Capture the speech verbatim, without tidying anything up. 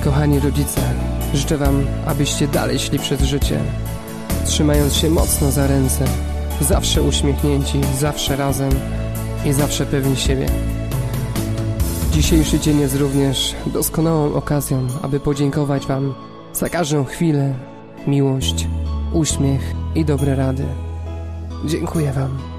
Kochani rodzice, życzę wam, abyście dalej szli przez życie, trzymając się mocno za ręce, zawsze uśmiechnięci, zawsze razem i zawsze pewni siebie. Dzisiejszy dzień jest również doskonałą okazją, aby podziękować wam za każdą chwilę, miłość, uśmiech i dobre rady. Dziękuję wam.